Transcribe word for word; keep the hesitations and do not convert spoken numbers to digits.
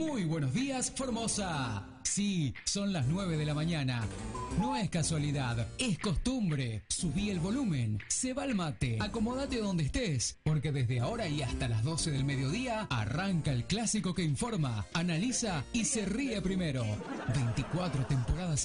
Muy buenos días, Formosa. Sí, son las nueve de la mañana. No es casualidad, es costumbre. Subí el volumen, se va el mate. Acomódate donde estés, porque desde ahora y hasta las doce del mediodía arranca el clásico que informa, analiza y se ríe primero. veinticuatro temporadas